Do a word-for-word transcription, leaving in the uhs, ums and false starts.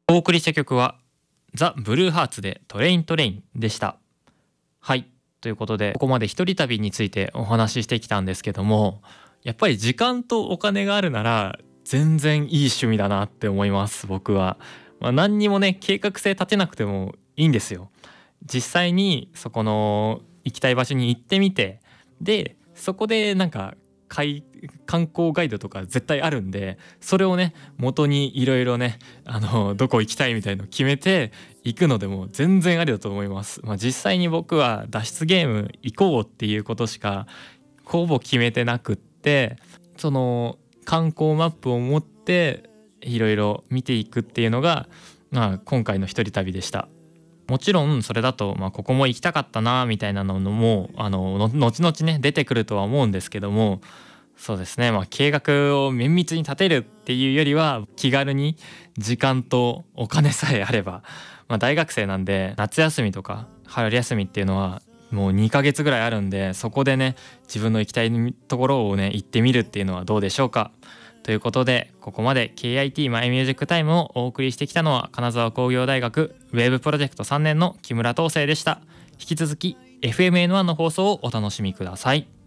お送りした曲はザ・ブルーハーツでトレイントレインでした。はい、ということでここまで一人旅についてお話ししてきたんですけども、やっぱり時間とお金があるなら全然いい趣味だなって思います僕は。まあ、何にもね計画性立てなくてもいいんですよ。実際にそこの行きたい場所に行ってみて、でそこでなんか観光ガイドとか絶対あるんで、それをね元にいろいろねあのどこ行きたいみたいの決めて行くのでも全然ありだと思います。まあ、実際に僕は脱出ゲーム行こうっていうことしかほぼ決めてなくって、その観光マップを持っていろいろ見ていくっていうのが、まあ、今回の一人旅でした。もちろんそれだと、まあ、ここも行きたかったなみたいなのもあのの後々ね出てくるとは思うんですけども、そうですね、まあ、計画を綿密に立てるっていうよりは気軽に時間とお金さえあれば、まあ、大学生なんで夏休みとか春休みっていうのはもうにかげつぐらいあるんで、そこでね自分の行きたいところをね行ってみるっていうのはどうでしょうか。ということでここまで ケーアイティー マイミュージックタイムをお送りしてきたのは金沢工業大学ウェブプロジェクトさんねんの木村東生でした。引き続き エフエムエヌワン の放送をお楽しみください。